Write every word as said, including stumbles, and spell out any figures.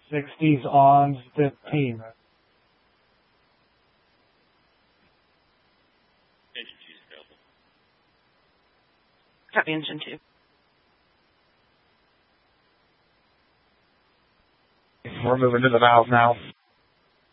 sixties on fifteen. Engine two is available. Copy engine two. We're moving to the valve now.